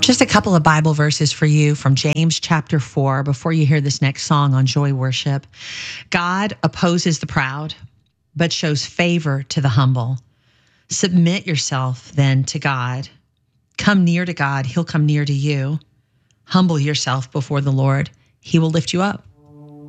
Just a couple of Bible verses for you from James chapter 4 before you hear this next song on joy worship. God opposes the proud, but shows favor to the humble. Submit yourself then to God. Come near to God, he'll come near to you. Humble yourself before the Lord. He will lift you up.